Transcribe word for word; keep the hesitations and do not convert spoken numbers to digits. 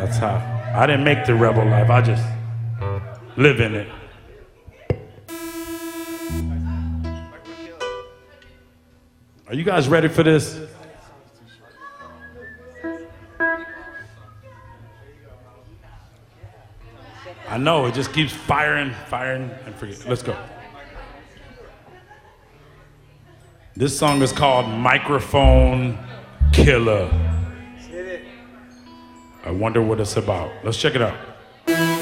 That's how. I didn't make the rebel life. I just live in it. Are you guys ready for this? I know, it just keeps firing, firing, and forget. Let's go. This song is called Microphone Killer. I wonder what it's about. Let's check it out.